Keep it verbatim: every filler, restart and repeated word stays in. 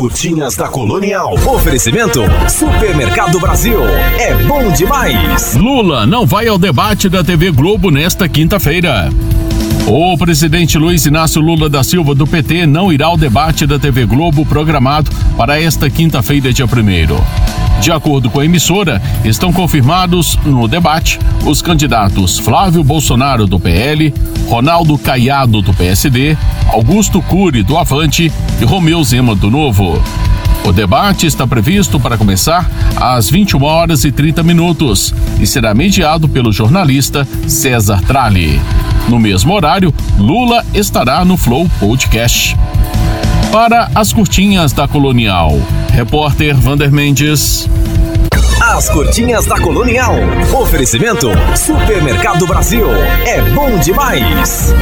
curtinhas da Colonial. Oferecimento Supermercado Brasil. É bom demais. Lula não vai ao debate da T V Globo nesta quinta-feira. O presidente Luiz Inácio Lula da Silva, do P T, não irá ao debate da T V Globo programado para esta quinta-feira, dia primeiro. De acordo com a emissora, estão confirmados no debate os candidatos Flávio Bolsonaro, do P L, Ronaldo Caiado, do P S D, Augusto Cury, do Avante e Romeu Zema, do Novo. O debate está previsto para começar às vinte e uma horas e trinta minutos e será mediado pelo jornalista César Tralli. No mesmo horário, Lula estará no Flow Podcast. Para as curtinhas da Colonial, repórter Vander Mendes. As curtinhas da Colonial. Oferecimento Supermercado Brasil. É bom demais.